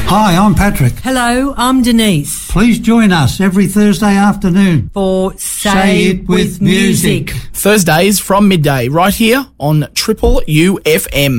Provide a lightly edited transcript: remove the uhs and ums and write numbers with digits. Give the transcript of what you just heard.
Hi, I'm Patrick. Hello, I'm Denise. Please join us every Thursday afternoon For Say It With Music. Thursdays from midday, right here on Triple UFM.